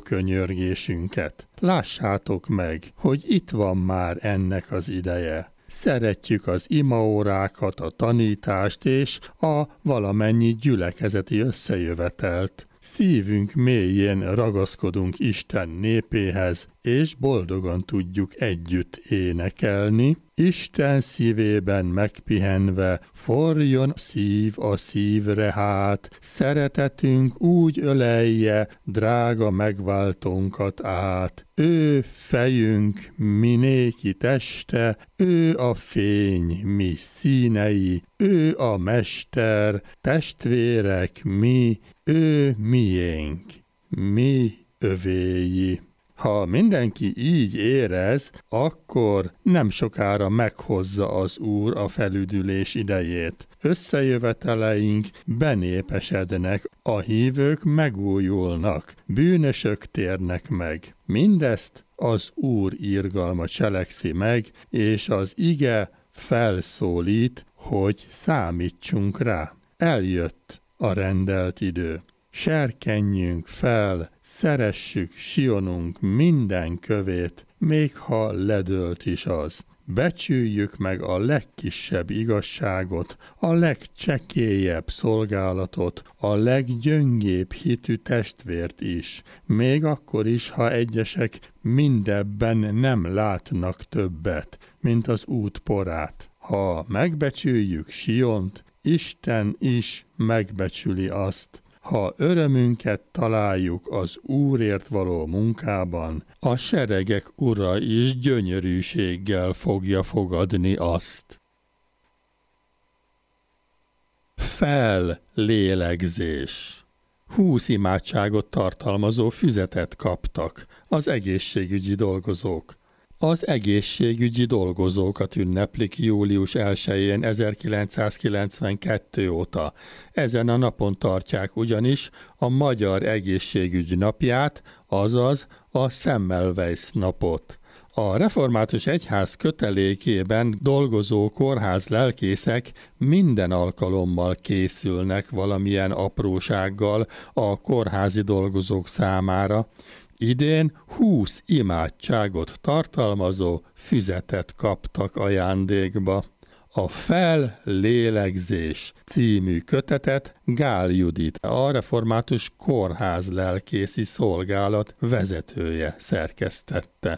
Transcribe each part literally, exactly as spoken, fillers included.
könyörgésünket. Lássátok meg, hogy itt van már ennek az ideje. Szeretjük az imaórákat, a tanítást és a valamennyi gyülekezeti összejövetelt. Szívünk mélyén ragaszkodunk Isten népéhez, és boldogan tudjuk együtt énekelni. Isten szívében megpihenve, forjon szív a szívre hát, szeretetünk úgy ölelje drága megváltónkat át. Ő fejünk, mi néki teste, ő a fény, mi színei, ő a mester, testvérek mi, ő miénk, mi övéi. Ha mindenki így érez, akkor nem sokára meghozza az Úr a felüdülés idejét. Összejöveteleink benépesednek, a hívők megújulnak, bűnösök térnek meg. Mindezt az Úr irgalma cselekszi meg, és az ige felszólít, hogy számítsunk rá. Eljött a rendelt idő. Serkenjünk fel, szeressük Sionunk minden kövét, még ha ledölt is az. Becsüljük meg a legkisebb igazságot, a legcsekélyebb szolgálatot, a leggyöngébb hitű testvért is, még akkor is, ha egyesek mindebben nem látnak többet, mint az út porát. Ha megbecsüljük Siont, Isten is megbecsüli azt. Ha örömünket találjuk az Úrért való munkában, a seregek Ura is gyönyörűséggel fogja fogadni azt. Fellélegzés. Húsz imádságot tartalmazó füzetet kaptak az egészségügyi dolgozók. Az egészségügyi dolgozókat ünneplik július elsején ezerkilencszázkilencvenkettő óta. Ezen a napon tartják ugyanis a Magyar Egészségügy napját, azaz a Semmelweis napot. A református egyház kötelékében dolgozó kórház lelkészek minden alkalommal készülnek valamilyen aprósággal a kórházi dolgozók számára. Idén húsz imádságot tartalmazó füzetet kaptak ajándékba. A Fellélegzés című kötetet Gál Judit, a református kórház lelkészi szolgálat vezetője szerkesztette.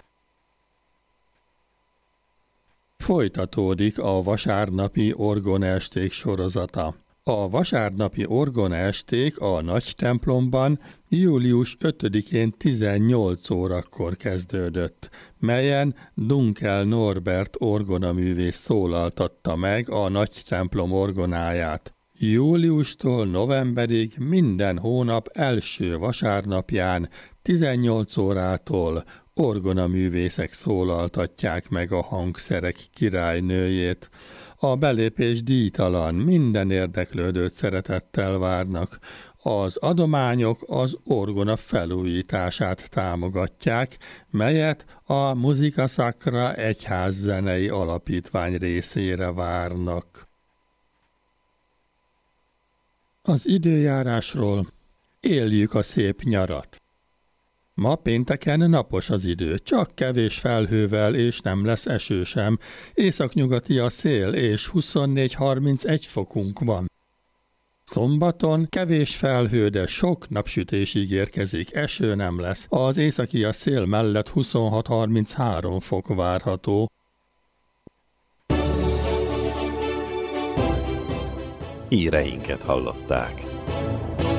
Folytatódik a vasárnapi orgonaesték sorozata. A vasárnapi orgonaesték a nagy templomban július ötödikén tizennyolc órakor kezdődött, melyen Dunkel Norbert orgonaművész szólaltatta meg a nagy templom orgonáját. Júliustól novemberig minden hónap első vasárnapján tizennyolc órától orgonaművészek szólaltatják meg a hangszerek királynőjét. A belépés díjtalan, minden érdeklődőt szeretettel várnak. Az adományok az orgona felújítását támogatják, melyet a Musica Sacra egyházzenei alapítvány részére várnak. Az időjárásról: éljük a szép nyarat. Ma pénteken napos az idő, csak kevés felhővel, és nem lesz eső sem. Északnyugati a szél, és huszonnégy-harmincegy fokunk van. Szombaton kevés felhő, de sok napsütés ígérkezik, eső nem lesz. Az északi a szél mellett huszonhat-harminchárom fok várható. Híreinket hallották.